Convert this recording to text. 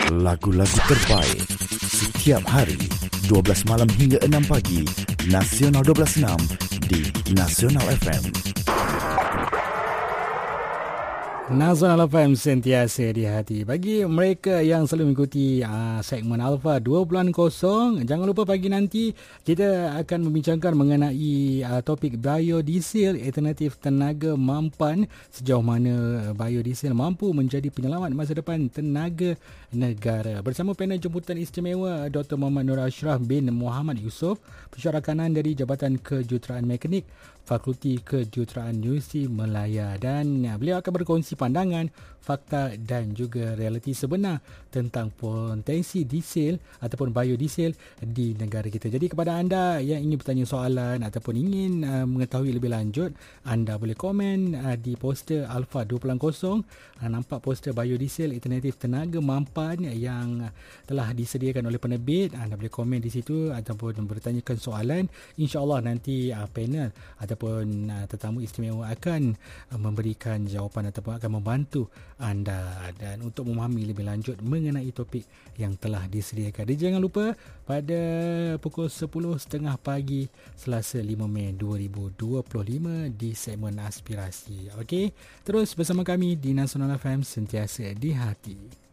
Lagu-lagu terbaik setiap hari 12 malam hingga 6 pagi. Nasional 12.6 di Nasional FM. Nasional FM sentiasa di hati. Bagi mereka yang selalu mengikuti segmen Alpha 2.0, jangan lupa pagi nanti kita akan membincangkan mengenai topik biodiesel, alternatif tenaga mampan. Sejauh mana biodiesel mampu menjadi penyelamat masa depan tenaga negara. Bersama panel jemputan istimewa Dr. Muhammad Nur Ashraf bin Muhammad Yusof, pensyarah kanan dari Jabatan Kejuruteraan Mekanik Fakulti Kejuruteraan Universiti Melaya, dan beliau akan berkongsi pandangan, fakta dan juga realiti sebenar tentang potensi diesel ataupun biodiesel di negara kita. Jadi kepada anda yang ingin bertanya soalan ataupun ingin mengetahui lebih lanjut, anda boleh komen di poster Alpha 2.0. Nampak poster biodiesel alternatif tenaga mampan yang telah disediakan oleh penerbit. Anda boleh komen di situ ataupun bertanyakan soalan. InsyaAllah nanti panel ataupun tetamu istimewa akan memberikan jawapan ataupun akan membantu anda dan untuk memahami lebih lanjut mengenai topik yang telah disediakan. Dan jangan lupa pada pukul 10.30 pagi Selasa 5 Mei 2025 di segmen Aspirasi. Okey, terus bersama kami di Nasional FM sentiasa di hati.